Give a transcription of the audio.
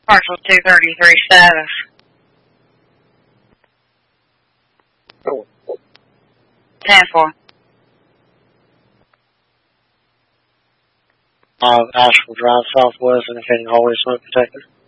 Parcel 233 status. Oh. 10-4. Asheville Drive Southwest, indicating hallway smoke detector.